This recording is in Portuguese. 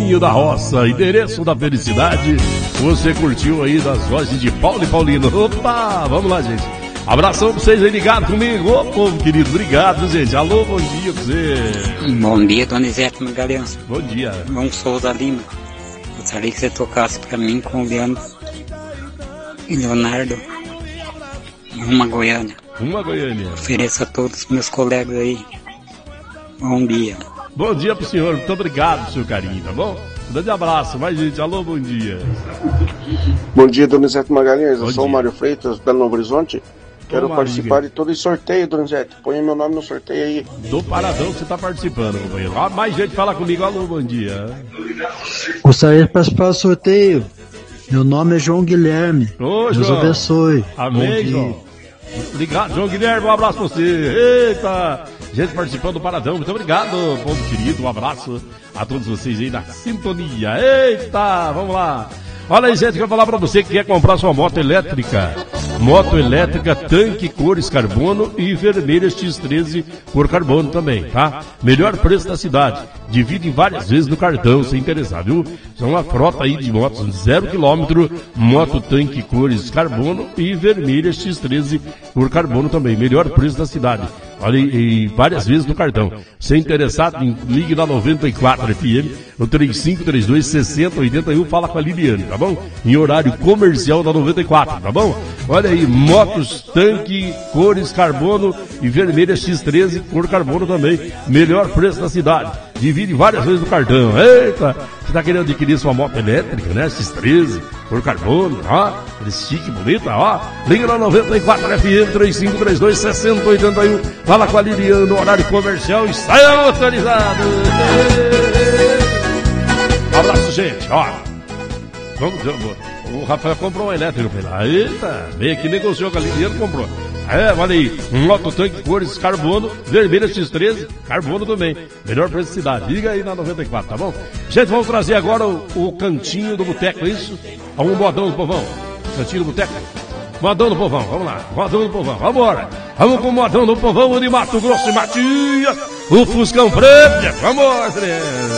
caminho da roça, endereço da felicidade. Você curtiu aí das vozes de Paulo e Paulino. Opa, vamos lá, gente. Abração pra vocês aí ligados comigo. Ô, povo querido, obrigado, gente. Alô, bom dia pra você. Bom dia, Donizete Magalhães. Bom dia. João Souza Lima. Gostaria que você tocasse pra mim com o Leandro e Leonardo. Uma Goiânia. Uma Goiânia. Ofereço a todos os meus colegas aí. Bom dia. Bom dia pro senhor, muito obrigado pelo seu carinho, tá bom? Um grande abraço, mais gente, alô, bom dia. Bom dia, Donizete Magalhães, eu Bom sou dia. o Mário Freitas, Belo Novo Horizonte. Quero Mário, participar de todo esse sorteio, Donizete. Põe meu nome no sorteio aí. Do Paradão que você tá participando, companheiro. Ah, mais gente fala comigo, alô, bom dia. Gostaria de participar do sorteio. Meu nome é João Guilherme. Ô, Deus João. abençoe. Amém, João. Obrigado, João Guilherme, um abraço pra você. Eita, gente participando do Paradão, muito obrigado, povo querido, um abraço a todos vocês aí na sintonia. Eita, vamos lá. Olha aí, gente, que eu vou falar pra você que quer comprar sua moto elétrica. Moto elétrica, tanque, cores carbono e vermelha X13 cor carbono também, tá? Melhor preço da cidade. Divide em várias vezes no cartão, se interessar, viu? São uma frota aí de motos 0 km, moto tanque, cores carbono e vermelha X13 cor carbono também. Melhor preço da cidade. Olha aí, e várias vezes no cartão. Se interessado, ligue na 94 FM, no 3532-6081, fala com a Liliane, tá bom? Em horário comercial da 94, tá bom? Olha aí, motos, tanque, cores carbono e vermelha X13, cor carbono também. Melhor preço da cidade. Divide várias vezes no cartão. Eita, você tá querendo adquirir sua moto elétrica, né? X13, cor carbono, ó. Aquele chique, bonita, ó. Liga na 94 FM, 3532-6081. Fala com a Liliane no horário comercial e saia autorizado. Abraço, gente, ó. Vamos, o Rafael comprou um elétrico pra ele lá. Eita, veio aqui, negociou com a Liliane, comprou. Olha aí, um moto tanque cores carbono, vermelha X13, carbono também. Melhor preço da cidade. Liga aí na 94, tá bom? Gente, vamos trazer agora o cantinho do boteco, é isso? Um modão do povão. Cantinho do boteco. Modão do povão, vamos lá. Modão do povão, vambora. Vamos com o modão do povão de Mato Grosso e Matias. O Fuscão Preto. Vambora,